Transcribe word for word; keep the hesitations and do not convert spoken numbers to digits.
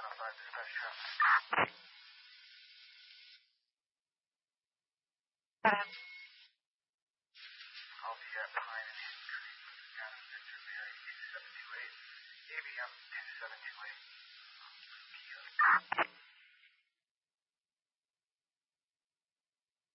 identify dispatch traffic. I'll be at Pine and Hidden Tree.